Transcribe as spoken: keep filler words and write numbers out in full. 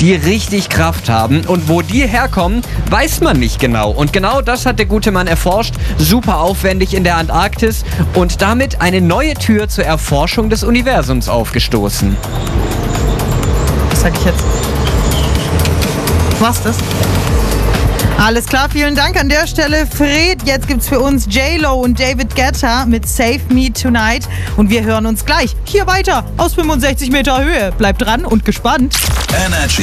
die richtig Kraft haben. Und wo die herkommen, weiß man nicht genau. Und genau das hat der gute Mann erforscht. Super aufwendig in der Antarktis und damit eine neue Tür zur Erforschung des Universums aufgestoßen. Was sag ich jetzt? Was das? Alles klar, vielen Dank an der Stelle, Fred. Jetzt gibt's für uns J-Lo und David Guetta mit Save Me Tonight. Und wir hören uns gleich hier weiter aus fünfundsechzig Meter Höhe. Bleibt dran und gespannt. Energy